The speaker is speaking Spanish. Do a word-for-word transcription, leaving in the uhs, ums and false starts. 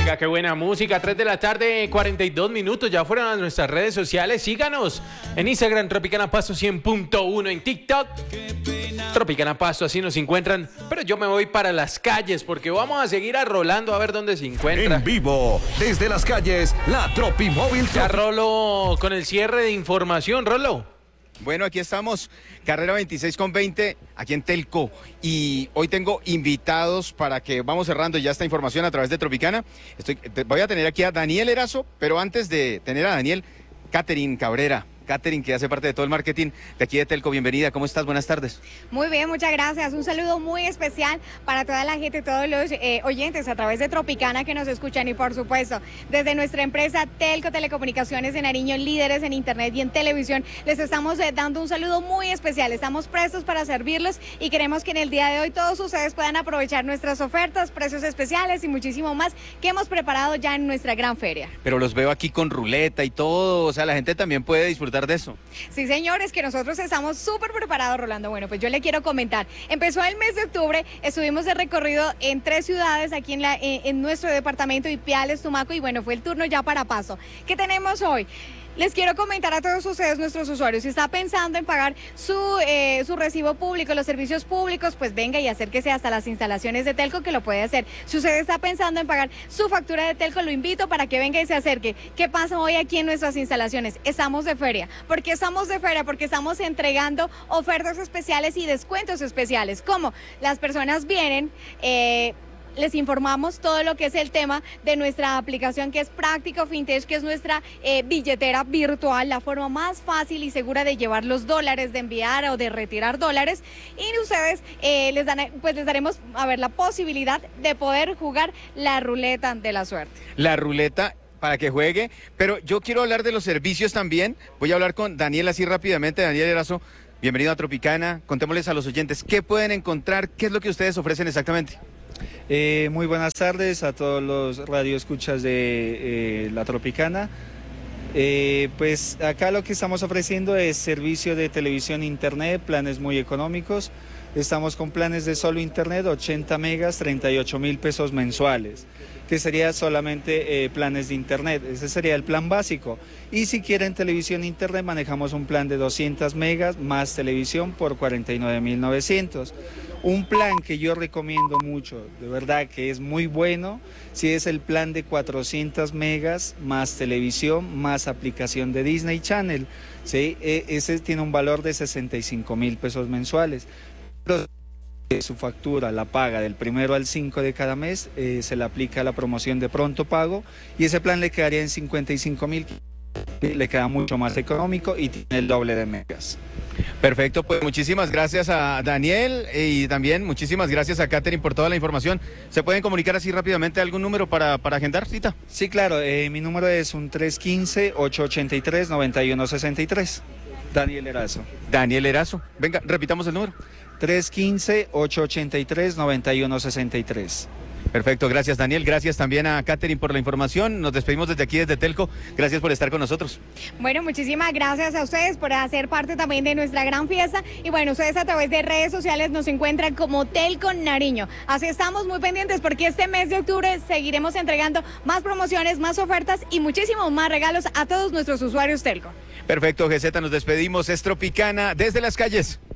Oiga, qué buena música. tres de la tarde, cuarenta y dos minutos. Ya fueron a nuestras redes sociales. Síganos en Instagram, Tropicana Pasto cien punto uno. En TikTok, Tropicana Pasto, así nos encuentran. Pero yo me voy para las calles porque vamos a seguir arrolando a ver dónde se encuentra. En vivo, desde las calles, la Tropimóvil. Ya Rolo con el cierre de información. Rolo. Bueno, aquí estamos, carrera veintiséis con veinte, aquí en Telco, y hoy tengo invitados para que vamos cerrando ya esta información a través de Tropicana. Estoy, te, voy a tener aquí a Daniel Erazo, pero antes de tener a Daniel, Catherine Cabrera. Catherine, que hace parte de todo el marketing de aquí de Telco, bienvenida, ¿cómo estás? Buenas tardes. Muy bien, muchas gracias, un saludo muy especial para toda la gente, todos los eh, oyentes a través de Tropicana que nos escuchan y por supuesto, desde nuestra empresa Telco Telecomunicaciones en Nariño, líderes en internet y en televisión, les estamos eh, dando un saludo muy especial, estamos prestos para servirlos y queremos que en el día de hoy todos ustedes puedan aprovechar nuestras ofertas, precios especiales y muchísimo más que hemos preparado ya en nuestra gran feria. Pero los veo aquí con ruleta y todo, o sea, la gente también puede disfrutar de eso. Sí, señores, que nosotros estamos súper preparados, Rolando. Bueno, pues yo le quiero comentar. Empezó el mes de octubre, estuvimos de recorrido en tres ciudades aquí en, la, en, en nuestro departamento, Ipiales, Tumaco, y bueno, fue el turno ya para Pasto. ¿Qué tenemos hoy? Les quiero comentar a todos ustedes, nuestros usuarios, si está pensando en pagar su, eh, su recibo público, los servicios públicos, pues venga y acérquese hasta las instalaciones de Telco que lo puede hacer. Si usted está pensando en pagar su factura de Telco, lo invito para que venga y se acerque. ¿Qué pasa hoy aquí en nuestras instalaciones? Estamos de feria. ¿Por qué estamos de feria? Porque estamos entregando ofertas especiales y descuentos especiales. ¿Cómo? Las personas vienen... Eh, les informamos todo lo que es el tema de nuestra aplicación que es Práctico Fintech, que es nuestra eh, billetera virtual, la forma más fácil y segura de llevar los dólares, de enviar o de retirar dólares. Y ustedes eh, les, dan, pues les daremos a ver la posibilidad de poder jugar la ruleta de la suerte. La ruleta para que juegue, pero yo quiero hablar de los servicios también. Voy a hablar con Daniel así rápidamente. Daniel Erazo, bienvenido a Tropicana. Contémosles a los oyentes qué pueden encontrar, qué es lo que ustedes ofrecen exactamente. Eh, muy buenas tardes a todos los radioescuchas de eh, La Tropicana. Eh, pues acá lo que estamos ofreciendo es servicio de televisión e internet, planes muy económicos. Estamos con planes de solo internet, ochenta megas, treinta y ocho mil pesos mensuales, que sería solamente eh, planes de internet. Ese sería el plan básico. Y si quieren televisión e internet, manejamos un plan de doscientas megas más televisión por cuarenta y nueve mil novecientos. Un plan que yo recomiendo mucho, de verdad que es muy bueno, si es el plan de cuatrocientas megas más televisión más aplicación de Disney Channel, ¿sí? E ese tiene un valor de sesenta y cinco mil pesos mensuales. Pero su factura la paga del primero al cinco de cada mes, eh, se le aplica la promoción de pronto pago y ese plan le quedaría en cincuenta y cinco mil, le queda mucho más económico y tiene el doble de megas. Perfecto, pues muchísimas gracias a Daniel y también muchísimas gracias a Catherine por toda la información. ¿Se pueden comunicar así rápidamente algún número para, para agendar cita? Sí, claro, eh, mi número es un tres uno cinco, ocho ocho tres, nueve uno seis tres. Daniel Erazo. Daniel Erazo. Venga, repitamos el número. tres uno cinco, ocho ocho tres, nueve uno seis tres. Perfecto, gracias Daniel, gracias también a Catherine por la información. Nos despedimos desde aquí, desde Telco. Gracias por estar con nosotros. Bueno, muchísimas gracias a ustedes por hacer parte también de nuestra gran fiesta. Y bueno, ustedes a través de redes sociales nos encuentran como Telco Nariño. Así estamos muy pendientes porque este mes de octubre seguiremos entregando más promociones, más ofertas y muchísimos más regalos a todos nuestros usuarios Telco. Perfecto, G Z, nos despedimos. Es Tropicana desde las calles.